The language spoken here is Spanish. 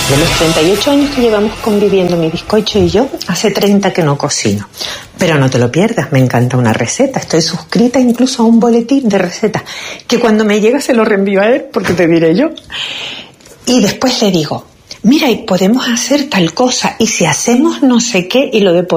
De los 38 años que llevamos conviviendo mi bizcocho y yo, hace 30 que no cocino. Pero no te lo pierdas, me encanta una receta. Estoy suscrita incluso a un boletín de recetas, que cuando me llega se lo reenvío a él, porque te diré yo. Y después le digo, mira, y podemos hacer tal cosa, y si hacemos no sé qué, y lo de